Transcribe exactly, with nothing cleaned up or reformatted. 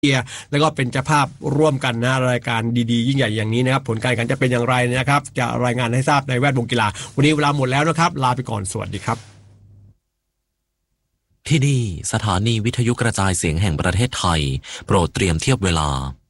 แล้วก็เป็นเจ้าภาพร่วมกันนะรายการดีๆยิ่งใหญ่อย่างนี้นะครับผลการแข่งขันจะเป็นอย่างไรนะครับจะรายงานให้ทราบในแวดวงกีฬาวันนี้เวลาหมดแล้วนะครับลาไปก่อนสวัสดีครับที่นี่สถานีวิทยุกระจายเสียงแห่งประเทศไทยโปรดเตรียมเทียบเวลา